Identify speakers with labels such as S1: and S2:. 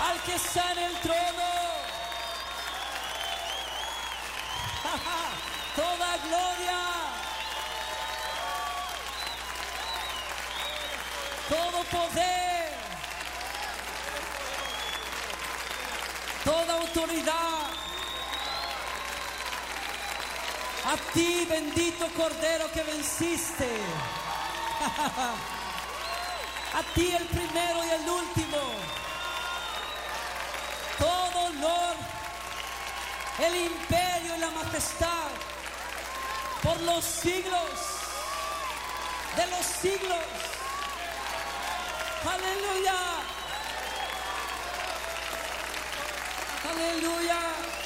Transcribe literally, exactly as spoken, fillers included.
S1: al que está en el trono. Toda gloria, todo poder, toda autoridad a ti, bendito Cordero que venciste. A ti, el primero y el último. Todo honor, el imperio y la majestad por los siglos de los siglos. Aleluya. Aleluya.